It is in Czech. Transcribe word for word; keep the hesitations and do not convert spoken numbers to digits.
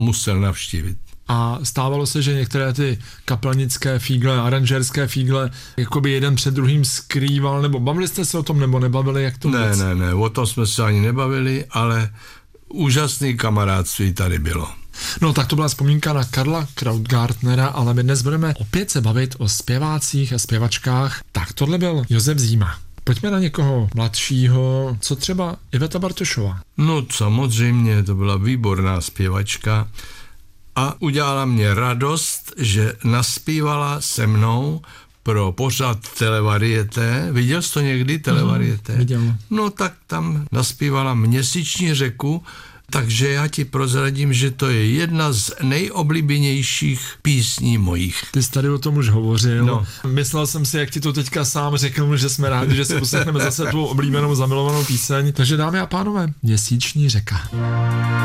musel navštívit. A stávalo se, že některé ty kapelnické fígle, aranžérské fígle, jakoby jeden před druhým skrýval, nebo bavili jste se o tom, nebo nebavili, jak to Ne, vůbec? ne, ne, o tom jsme se ani nebavili, ale úžasný kamarádství tady bylo. No tak to byla vzpomínka na Karla Krautgartnera, ale my dnes budeme opět se bavit o zpěvácích a zpěvačkách. Tak tohle byl Josef Zíma. Pojďme na někoho mladšího, co třeba Iveta Bartošová. No samozřejmě, to byla výborná zpěvačka a udělala mě radost, že naspívala se mnou pro pořad Televarieté. Viděl jsi to někdy, Televarieté? Mm, viděl. No tak tam naspívala Měsíční řeku, takže já ti prozradím, že to je jedna z nejoblíbenějších písní mojich. Ty jsi tady o tom už hovořil. No. Myslel jsem si, jak ti to teďka sám řekl, že jsme rádi, že si poslechneme zase tvou oblíbenou zamilovanou píseň. Takže dámy a pánové, Měsíční řeka.